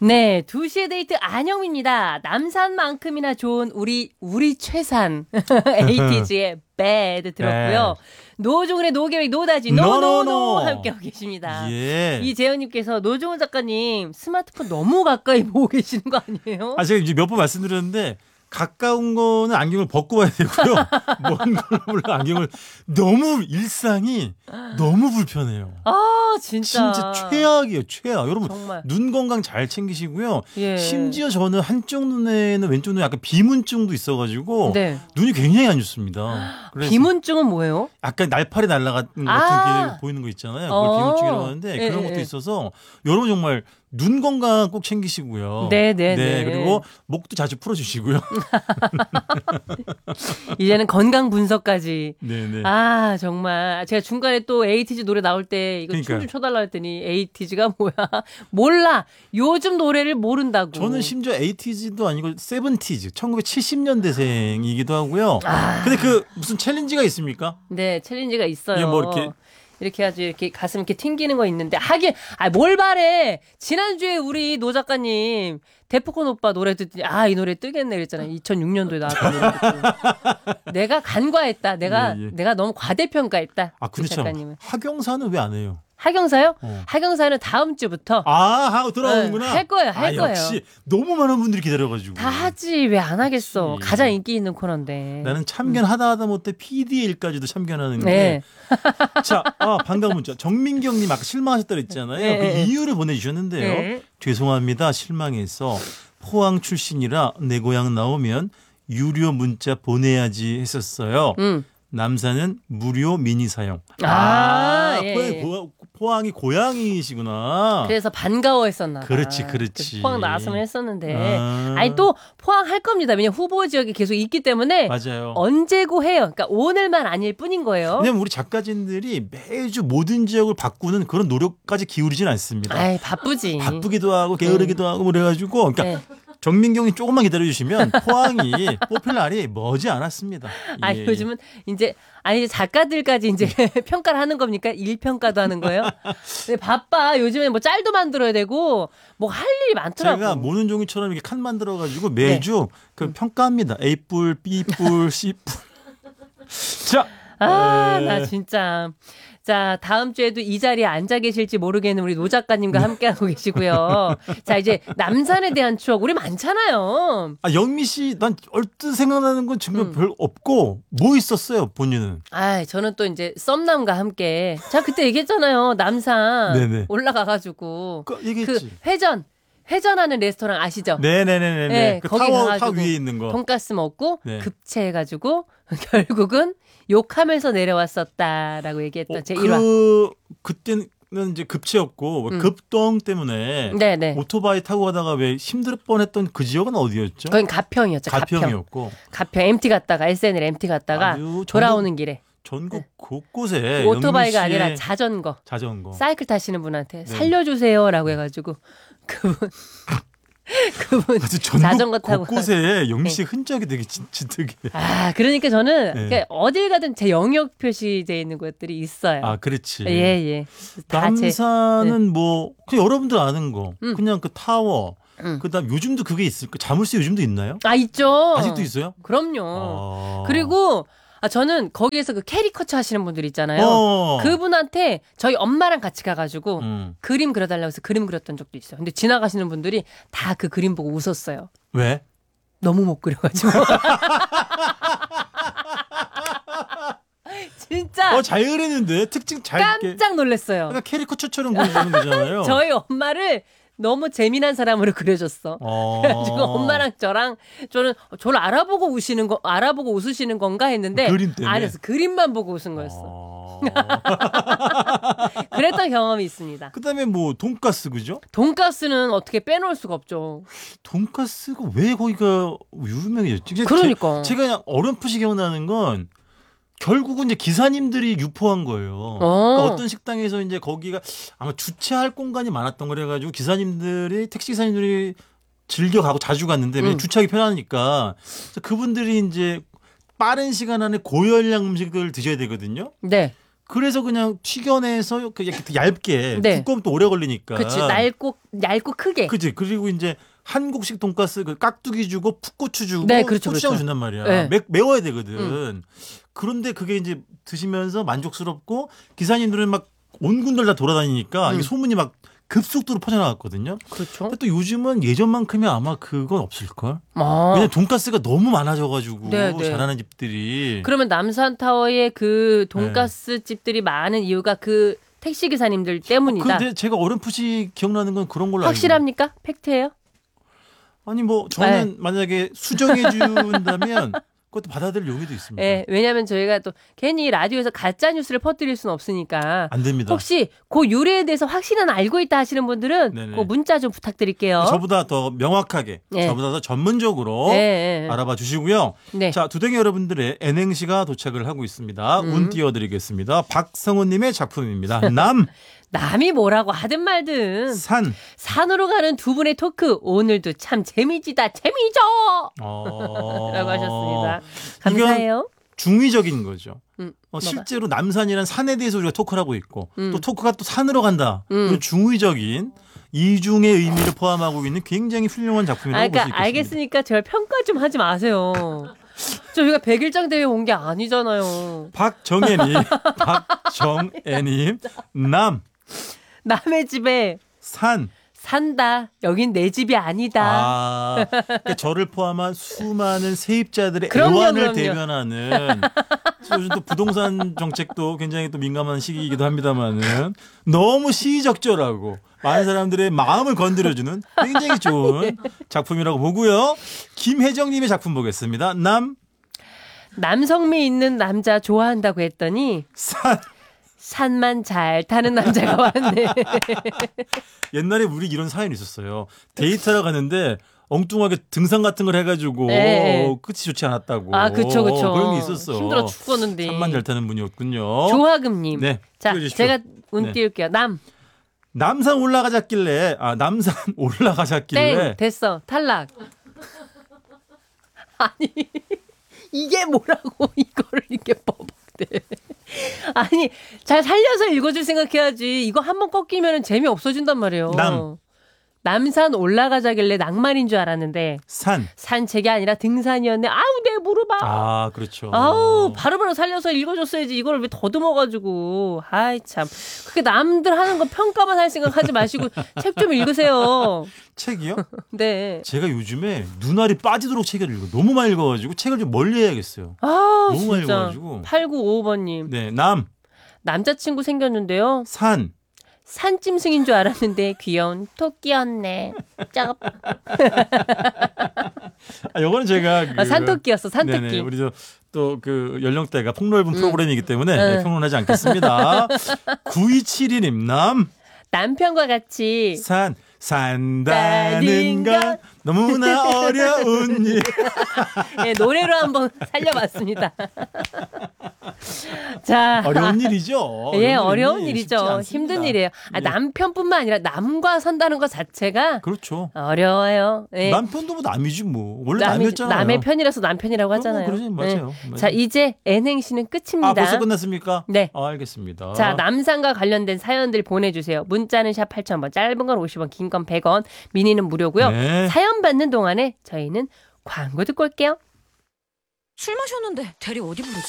네, 2시의 데이트 안영미입니다. 남산만큼이나 좋은 우리 최산 에이티즈의 Bad 들었고요. 노종은의 노계획 노다지 노노노 함께하고 계십니다. 예. 이재현님께서 노종은 작가님 스마트폰 너무 가까이 보고 계시는 거 아니에요? 제가 이제 몇 번 말씀드렸는데 가까운 거는 안경을 벗고 봐야 되고요. 먼 걸로 몰라 안경을 너무 일상이 너무 불편해요. 진짜 최악이에요. 최악. 여러분 정말. 눈 건강 잘 챙기시고요. 예. 심지어 저는 한쪽 눈에는 왼쪽 눈에 약간 비문증도 있어가지고 네. 눈이 굉장히 안 좋습니다. 그래서 비문증은 뭐예요? 약간 날파리 날아간 같은 게 보이는 거 있잖아요. 그걸 비문증이라고 하는데 그런 것도 있어서 여러분 정말 눈 건강 꼭 챙기시고요. 네. 그리고 목도 자주 풀어주시고요. 이제는 건강 분석까지. 네네. 정말 제가 중간에 또 에이티즈 노래 나올 때 이거 춤 좀 춰달라 했더니 에이티즈가 뭐야? 몰라. 요즘 노래를 모른다고. 저는 심지어 에이티즈도 아니고 세븐티즈 1970년대생이기도 하고요. 근데 무슨 챌린지가 있습니까? 네, 챌린지가 있어요. 예, 뭐 이렇게 아주 이렇게 가슴 이렇게 튕기는 거 있는데 하긴 뭘 바래. 지난주에 우리 노 작가님 데프콘 오빠 노래 듣더니 이 노래 뜨겠네 그랬잖아요. 2006년도에 나왔던 노래. 내가 간과했다. 내가 너무 과대평가했다. 근데 참 하경사는 왜 안 해요? 하경사요? 하경사는 다음 주부터 하고 들어오는구나. 할 거예요. 역시 너무 많은 분들이 기다려가지고 다 하지 왜 안 하겠어. 가장 인기 있는 코너인데. 나는 참견하다 못해 PD의 일까지도 참견하는데. 자, 반가운 문자. 정민경님 아까 실망하셨다고 했잖아요. 그 이유를 보내주셨는데요. 죄송합니다. 실망해서 포항 출신이라 내 고향 나오면 유료 문자 보내야지 했었어요. 남산은 무료 미니 사용. 포항이 고향이시구나. 그래서 반가워했었나 봐. 그렇지. 포항 나왔으면 했었는데. 또 포항 할 겁니다. 왜냐면 후보 지역이 계속 있기 때문에. 맞아요. 언제고 해요. 그러니까 오늘만 아닐 뿐인 거예요. 왜냐면 우리 작가진들이 매주 모든 지역을 바꾸는 그런 노력까지 기울이진 않습니다. 바쁘지. 바쁘기도 하고 게으르기도 하고 그래가지고 그러니까 정민경이 조금만 기다려주시면 포항이 뽑힐 날이 머지 않았습니다. 요즘은 이제 작가들까지 이제 평가를 하는 겁니까? 일평가도 하는 거예요? 네, 바빠. 요즘에 뭐 짤도 만들어야 되고 뭐 할 일이 많더라고. 제가 모는 종이처럼 이렇게 칸 만들어가지고 매주 평가합니다. A뿔, B뿔, C뿔. 자. 나 진짜. 자, 다음 주에도 이 자리에 앉아 계실지 모르겠는 우리 노 작가님과 함께하고 계시고요. 자, 이제 남산에 대한 추억 우리 많잖아요. 영미 씨, 난 얼뜻 생각나는 건 지금 별 없고 뭐 있었어요, 본인은? 저는 또 이제 썸남과 함께. 자, 그때 얘기했잖아요. 남산 올라가가지고 얘기했지. 회전하는 레스토랑 아시죠? 네네네네. 네, 거기 타워 위에 있는 거. 돈가스 먹고 급체해가지고 결국은 욕하면서 내려왔었다라고 얘기했던 제 1화. 그때는 이제 급체였고 급동 때문에 오토바이 타고 가다가 왜 힘들 뻔했던 그 지역은 어디였죠? 거긴 가평이었죠. 가평이었고. 가평 MT 갔다가 SNL MT 갔다가 돌아오는 길에. 전국 곳곳에 오토바이가 아니라 자전거. 사이클 타시는 분한테 살려주세요라고 해가지고 그분 자전거 타고 곳곳에 영미 씨 흔적이 되게 진득해. 그러니까 저는 그러니까 어딜 가든 제 영역 표시되어 있는 곳들이 있어요. 그렇지. 예. 남산은 뭐 여러분들 아는 거 그냥 그 타워. 그다음 요즘도 그게 있을까? 자물쇠 요즘도 있나요? 있죠. 아직도 있어요? 그럼요. 그리고 저는 거기에서 그 캐리커처 하시는 분들 있잖아요. 그분한테 저희 엄마랑 같이 가가지고 그림 그려달라고 해서 그림 그렸던 적도 있어요. 근데 지나가시는 분들이 다 그 그림 보고 웃었어요. 왜? 너무 못 그려가지고. 진짜. 잘 그리는데 특징 깜짝 놀랐어요. 그러니까 캐리커처처럼 그려주는 거잖아요. 저희 엄마를 너무 재미난 사람으로 그려줬어. 그래가지고 엄마랑 저는 저를 알아보고 웃으시는 건가 했는데 그림 때문에 아니었어. 그림만 보고 웃은 거였어. 그랬던 경험이 있습니다. 그다음에 뭐 돈가스 그죠? 돈가스는 어떻게 빼놓을 수가 없죠. 돈가스가 왜 거기가 유명해졌지? 그러니까 제가 그냥 어렴풋이 기억나는 건 결국은 이제 기사님들이 유포한 거예요. 그러니까 어떤 식당에서 이제 거기가 아마 주차할 공간이 많았던 거래가지고 택시 기사님들이 즐겨 가고 자주 갔는데 주차하기 편하니까 그분들이 이제 빠른 시간 안에 고열량 음식을 드셔야 되거든요. 네. 그래서 그냥 튀겨내서 이렇게 얇게 네. 두꺼우면 또 오래 걸리니까. 그치, 얇고 크게. 그치. 그리고 이제 한국식 돈가스 그 깍두기 주고 풋고추 주고 네, 그렇죠, 고추장 그렇죠. 준단 말이야. 네. 매워야 되거든. 그런데 그게 이제 드시면서 만족스럽고 기사님들은 막 온 군들 다 돌아다니니까 이게 소문이 막 급속도로 퍼져나갔거든요. 그렇죠. 근데 또 요즘은 예전만큼이 아마 그건 없을걸. 아. 왜냐면 돈가스가 너무 많아져가지고 네, 네. 잘하는 집들이. 그러면 남산타워에 그 돈가스 집들이 많은 이유가 그 택시 기사님들 때문이다. 근데 제가 어렴풋이 기억나는 건 그런 걸로 확실합니까? 팩트예요? 아니 뭐 저는 만약에 수정해 준다면 그것도 받아들일 용의도 있습니다. 네, 왜냐하면 저희가 또 괜히 라디오에서 가짜 뉴스를 퍼뜨릴 수는 없으니까. 안 됩니다. 혹시 그 유래에 대해서 확실한 알고 있다 하시는 분들은 네네. 그 문자 좀 부탁드릴게요. 저보다 더 명확하게, 네. 저보다 더 전문적으로 네. 알아봐 주시고요. 네. 자, 두댕이 여러분들의 N행시가 도착을 하고 있습니다. 운 띄워드리겠습니다. 박성훈님의 작품입니다. 남이 뭐라고 하든 말든 산으로 가는 두 분의 토크 오늘도 참 재미지다 재미져 라고 하셨습니다. 감사해요. 중의적인 거죠. 뭐가? 실제로 남산이란 산에 대해서 우리가 토크를 하고 있고 또 토크가 또 산으로 간다. 이런 중의적인 이중의 의미를 포함하고 있는 굉장히 훌륭한 작품이라고 볼 수 있겠습니다. 알겠으니까 제발 평가 좀 하지 마세요. 저희가 백일장 대회 온 게 아니잖아요. 박정애님 남의 집에 산다. 여긴 내 집이 아니다. 그러니까 저를 포함한 수많은 세입자들의 그럼요. 애환을 대변하는 요즘 또 부동산 정책도 굉장히 또 민감한 시기이기도 합니다만은 너무 시의적절하고 많은 사람들의 마음을 건드려주는 굉장히 좋은 작품이라고 보고요. 김혜정님의 작품 보겠습니다. 남성미 있는 남자 좋아한다고 했더니 산만 잘 타는 남자가 왔네. 옛날에 우리 이런 사연이 있었어요. 데이트하러 갔는데 엉뚱하게 등산 같은 걸 해가지고 끝이 좋지 않았다고. 그쵸. 그런 게 있었어. 힘들어 죽겠는데. 산만 잘 타는 분이었군요. 조화금님. 네. 자, 제가 운 띄울게요. 남산 올라가자길래 남산 올라가자길래 땡 됐어 탈락. 아니 이게 뭐라고 이거를 이렇게 버벅대. 아니 잘 살려서 읽어줄 생각해야지. 이거 한번 꺾이면 재미 없어진단 말이에요. 남산 올라가자길래 낭만인 줄 알았는데 산책이 아니라 등산이었네. 아우 내 무릎아. 그렇죠. 아우 바로바로 살려서 읽어줬어야지. 이걸 왜 더듬어가지고. 아이 참. 그게 남들 하는 거 평가만 할 생각하지 마시고 책 좀 읽으세요. 책이요? 네. 제가 요즘에 눈알이 빠지도록 책을 읽어. 너무 많이 읽어가지고 책을 좀 멀리 해야겠어요. 너무 진짜. 많이 읽어가지고. 8955번님. 네, 남자친구 생겼는데요. 산짐승인 줄 알았는데 귀여운 토끼였네. 짭. 요거는 제가 산토끼였어. 산토끼. 네네, 우리 또 그 연령대가 폭넓은 프로그램이기 때문에 평론하지 않겠습니다. 9272님 남편과 같이 산다는 건 너무나 어려운 일. 네, 노래로 한번 살려봤습니다. 자, 어려운 일이죠. 어려운 일이죠. 힘든 일이에요. 남편뿐만 아니라 남과 산다는 것 자체가 그렇죠. 어려워요. 네. 남편도 뭐 남이지 뭐. 원래 남이었잖아요. 남의 편이라서 남편이라고 하잖아요. 그러지, 맞아요. 자, 이제 N행시는 끝입니다. 벌써 끝났습니까? 네. 알겠습니다. 자, 남산과 관련된 사연들 보내주세요. 문자는 샵 8000번, 짧은 건 50원, 긴 건 100원, 미니는 무료고요. 네. 사연 받는 동안에 저희는 광고 듣고 올게요. 술 마셨는데 대리 어디 부르지?